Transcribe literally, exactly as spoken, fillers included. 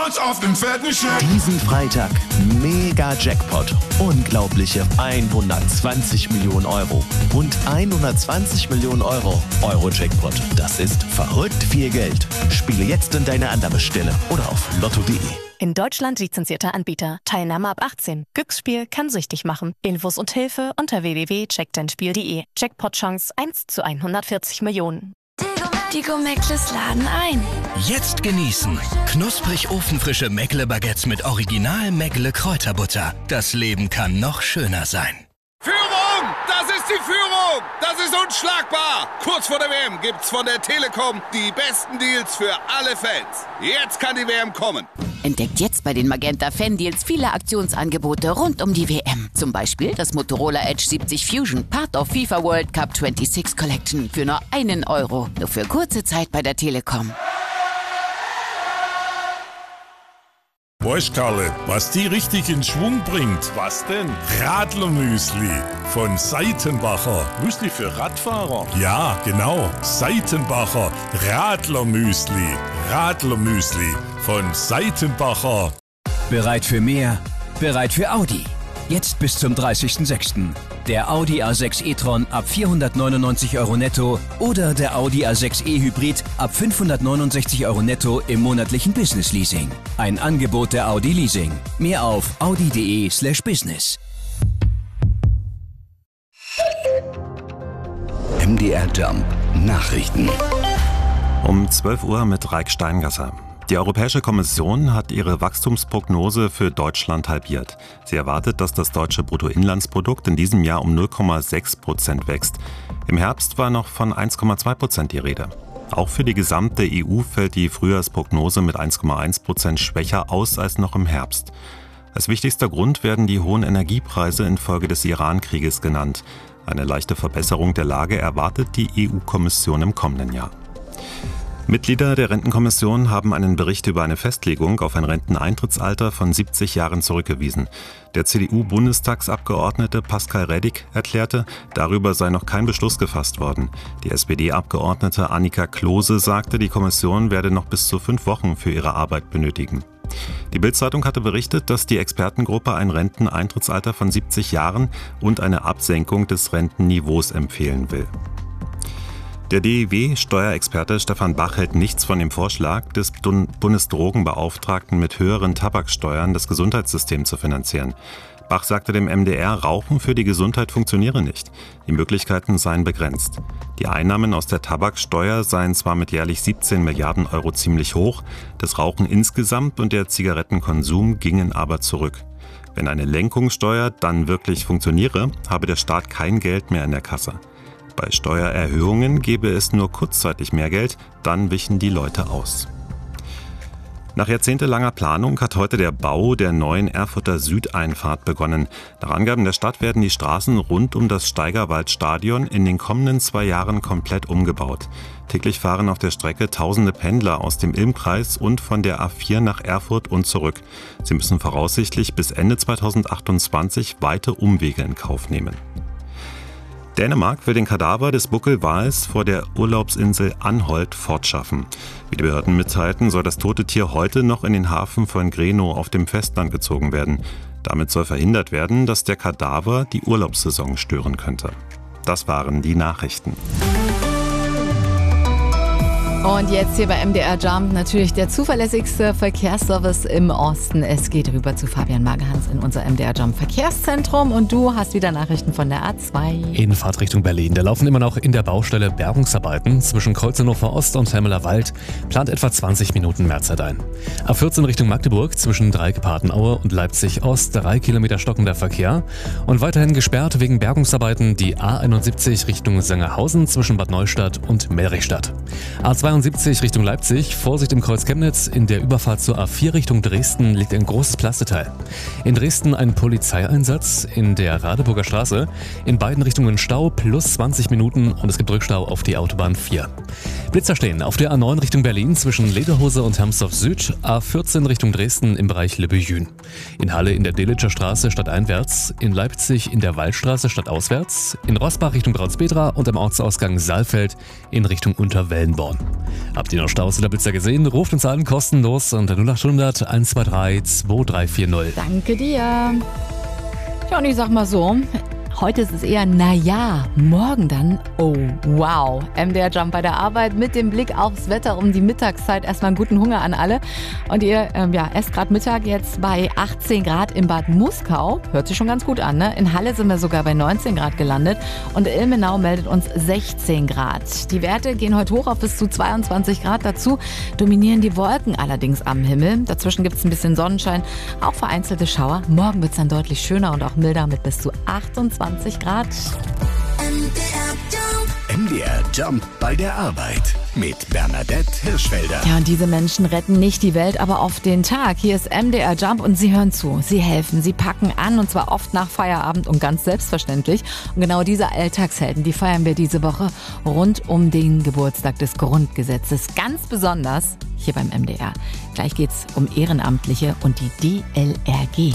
Chance auf den fetten Scheck. Diesen Freitag mega Jackpot. Unglaubliche hundertzwanzig Millionen Euro. Rund hundertzwanzig Millionen Euro. Euro-Jackpot. Das ist verrückt viel Geld. Spiele jetzt in deine Annahmestelle oder auf lotto punkt de. In Deutschland lizenzierter Anbieter. Teilnahme ab achtzehn. Glücksspiel kann süchtig machen. Infos und Hilfe unter w w w punkt check dein spiel punkt de. Jackpot-Chance eins zu hundertvierzig Millionen. Die Go-Meckles laden ein. Jetzt genießen. Knusprig ofenfrische Meckle-Baguettes mit Original Meckle Kräuterbutter. Das Leben kann noch schöner sein. Führung! Das ist die Führung! Das ist unschlagbar! Kurz vor der W M gibt's von der Telekom die besten Deals für alle Fans. Jetzt kann die W M kommen. Entdeckt jetzt bei den Magenta Fan-Deals viele Aktionsangebote rund um die W M. Zum Beispiel das Motorola Edge siebzig Fusion, Part of FIFA World Cup sechsundzwanzig Collection für nur einen Euro. Nur für kurze Zeit bei der Telekom. Weißt Karle, was die richtig in Schwung bringt? Was denn? Radlermüsli von Seitenbacher. Müsli für Radfahrer? Ja, genau. Seitenbacher Radlermüsli. Radlermüsli von Seitenbacher. Bereit für mehr? Bereit für Audi. Jetzt bis zum dreißigsten sechsten Der Audi A sechs e-tron ab vierhundertneunundneunzig Euro netto oder der Audi A sechs e-Hybrid ab fünfhundertneunundsechzig Euro netto im monatlichen Business Leasing. Ein Angebot der Audi Leasing. Mehr auf audi punkt de slash business. M D R Jump Nachrichten. Um zwölf Uhr mit Raik Steingasser. Die Europäische Kommission hat ihre Wachstumsprognose für Deutschland halbiert. Sie erwartet, dass das deutsche Bruttoinlandsprodukt in diesem Jahr um null Komma sechs Prozent wächst. Im Herbst war noch von eins Komma zwei Prozent die Rede. Auch für die gesamte E U fällt die Frühjahrsprognose mit eins Komma eins Prozent schwächer aus als noch im Herbst. Als wichtigster Grund werden die hohen Energiepreise infolge des Iran-Krieges genannt. Eine leichte Verbesserung der Lage erwartet die E U-Kommission im kommenden Jahr. Mitglieder der Rentenkommission haben einen Bericht über eine Festlegung auf ein Renteneintrittsalter von siebzig Jahren zurückgewiesen. Der C D U-Bundestagsabgeordnete Pascal Reddick erklärte, darüber sei noch kein Beschluss gefasst worden. Die S P D-Abgeordnete Annika Klose sagte, die Kommission werde noch bis zu fünf Wochen für ihre Arbeit benötigen. Die Bild-Zeitung hatte berichtet, dass die Expertengruppe ein Renteneintrittsalter von siebzig Jahren und eine Absenkung des Rentenniveaus empfehlen will. Der D I W-Steuerexperte Stefan Bach hält nichts von dem Vorschlag des Bundesdrogenbeauftragten, mit höheren Tabaksteuern das Gesundheitssystem zu finanzieren. Bach sagte dem M D R, Rauchen für die Gesundheit funktioniere nicht. Die Möglichkeiten seien begrenzt. Die Einnahmen aus der Tabaksteuer seien zwar mit jährlich siebzehn Milliarden Euro ziemlich hoch, das Rauchen insgesamt und der Zigarettenkonsum gingen aber zurück. Wenn eine Lenkungssteuer dann wirklich funktioniere, habe der Staat kein Geld mehr in der Kasse. Bei Steuererhöhungen gäbe es nur kurzzeitig mehr Geld, dann wichen die Leute aus. Nach jahrzehntelanger Planung hat heute der Bau der neuen Erfurter Südeinfahrt begonnen. Nach Angaben der Stadt werden die Straßen rund um das Steigerwaldstadion in den kommenden zwei Jahren komplett umgebaut. Täglich fahren auf der Strecke tausende Pendler aus dem Ilmkreis und von der A vier nach Erfurt und zurück. Sie müssen voraussichtlich bis Ende zweitausendachtundzwanzig weite Umwege in Kauf nehmen. Dänemark will den Kadaver des Buckelwals vor der Urlaubsinsel Anholt fortschaffen. Wie die Behörden mitteilten, soll das tote Tier heute noch in den Hafen von Grenå auf dem Festland gezogen werden. Damit soll verhindert werden, dass der Kadaver die Urlaubssaison stören könnte. Das waren die Nachrichten. Und jetzt hier bei M D R Jump natürlich der zuverlässigste Verkehrsservice im Osten. Es geht rüber zu Fabian Magerhans in unser M D R Jump Verkehrszentrum und du hast wieder Nachrichten von der A zwei. In Fahrtrichtung Berlin. Da laufen immer noch in der Baustelle Bergungsarbeiten zwischen Kreuznachur Ost und Hemmeler Wald. Plant etwa zwanzig Minuten Mehrzeit ein. A vierzehn Richtung Magdeburg zwischen Dreieck-Patenaue und Leipzig Ost. Drei Kilometer stockender Verkehr. Und weiterhin gesperrt wegen Bergungsarbeiten die A einundsiebzig Richtung Sangerhausen zwischen Bad Neustadt und Melrichstadt. A zweiundsiebzig Richtung Leipzig, Vorsicht im Kreuz Chemnitz, in der Überfahrt zur A vier Richtung Dresden liegt ein großes Plasteteil. In Dresden ein Polizeieinsatz in der Radeburger Straße, in beiden Richtungen Stau plus zwanzig Minuten und es gibt Rückstau auf die Autobahn vier. Blitzer stehen auf der A neun Richtung Berlin zwischen Lederhose und Hermsdorf Süd, A vierzehn Richtung Dresden im Bereich Lebbejün. In Halle in der Delitzscher Straße stadteinwärts, in Leipzig in der Waldstraße stadtauswärts, in Rossbach Richtung Braunsbedra und am Ortsausgang Saalfeld in Richtung Unterwellenborn. Habt ihr noch Staus oder Blitzer gesehen? Ruft uns an, kostenlos unter null acht hundert eins zwei drei zwei drei vier null. Danke dir. Ja, und ich sag mal so, heute ist es eher naja, morgen dann, oh wow. M D R Jump bei der Arbeit mit dem Blick aufs Wetter um die Mittagszeit. Erstmal einen guten Hunger an alle. Und ihr ähm, ja, esst gerade Mittag jetzt bei achtzehn Grad in Bad Muskau. Hört sich schon ganz gut an, ne? In Halle sind wir sogar bei neunzehn Grad gelandet. Und Ilmenau meldet uns sechzehn Grad. Die Werte gehen heute hoch auf bis zu zweiundzwanzig Grad. Dazu dominieren die Wolken allerdings am Himmel. Dazwischen gibt es ein bisschen Sonnenschein, auch vereinzelte Schauer. Morgen wird es dann deutlich schöner und auch milder mit bis zu achtundzwanzig Grad. M D R Jump bei der Arbeit mit Bernadette Hirschfelder. Ja, und diese Menschen retten nicht die Welt, aber oft den Tag. Hier ist M D R Jump und Sie hören zu. Sie helfen, Sie packen an und zwar oft nach Feierabend und ganz selbstverständlich. Und genau diese Alltagshelden, die feiern wir diese Woche rund um den Geburtstag des Grundgesetzes. Ganz besonders hier beim M D R. Gleich geht's um Ehrenamtliche und die D L R G.